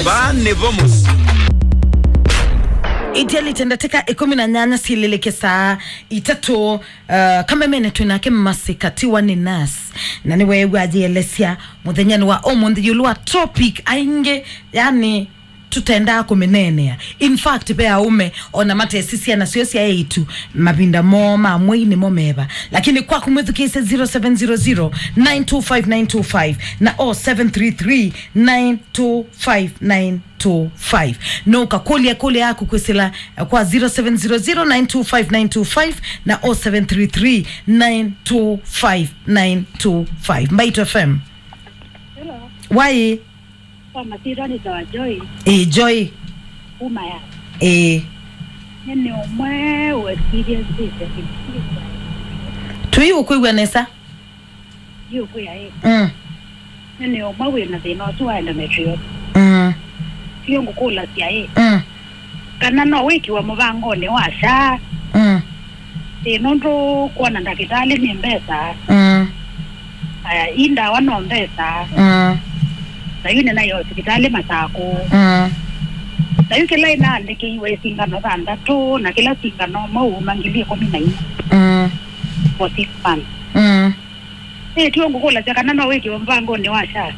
Bane vamos. Ideali tendateka 18 sileleke saa itatu kama mene tunake masikati wa ni nas na ni wewe ajielesia muthenyani wa omundi yulua topic ainge yani tutenda kumenenea. In fact pea ume ona mate sisi na sio sia yetu mabinda moma mwini momeba lakini kwa kumwithukise 0700925925 na 0733925925 no kakulia kule yako kwesela kwa 0700925925 na 0733925925 Mbaito FM. Hello. Why? Kama tirani za Joy. Joy. Umaya. Nene umwe experience Tuyo kuiwanesa? Yo kuya Nene umwe na thina tu endometriosis. Kiongo kula sia Kana no wiki wa muvangone washa. Nondo kuona ndakitali ni mbesa. Inda wano mbesa. Na yune nayo hospitali Masako. Na yuke lai na ndeke iwe singano tandatu na kila singano mau mangilie 14. For 6 months. Tiongo kola chakana na wiki mvango ni washa.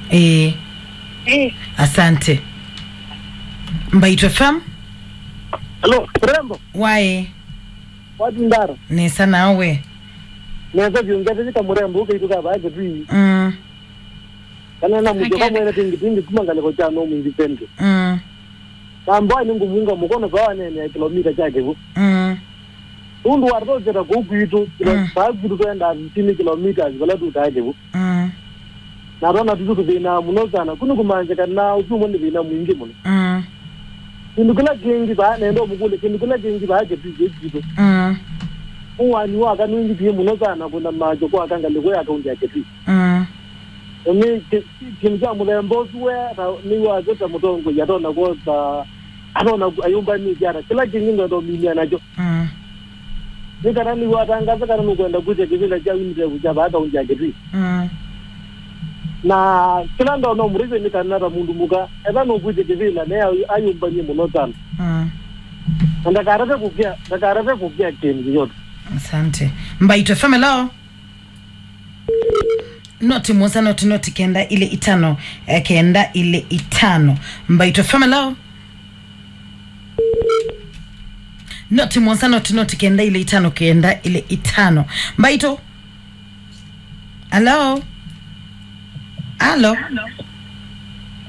Asante. Mbaito FM. Hello, Rembo. Why? Wadi ndara. Nesa nawe. Nesa viungete zika Murembo ukituka baadhi tu. Kana na mujyo kama ina tingi kumangale ko chano mu independent. Tambo ni ngumunga mukono kwa nene kilomita chake bu. Undu wardo jera go kuitu ba kuitu kwenda 10 kilomita zala tu taje bu. Na rona tutu bina munozana kunu kumanje kana usumo ni bina mwingi muno. Indukula gengi ba nendo mukule indukula gengi ba je bizo. Uwani wa kana wingi pie munozana kuna majo kwa kangale ko akaunti yake tu. Ni kimja Murembo suwe ni wazota mutongo yatona koza anona ayumba ni jara kila kinginga ndo mimi anajo ni kana ni watangaza kana kwenda kuje kivila cha winde kuja baada unja kitu na kila ndo no murize ni kana ra mundu muka eba no kuje kivila ne ayumba ni munotana ndakarabe kukia kingi yote. Asante. Mbaito famelo Noti mwanza noti kenda ile itano kenda ile itano Mbaito famelo Noti mwanza noti kenda ile itano kenda ile itano Mbaito. Hello.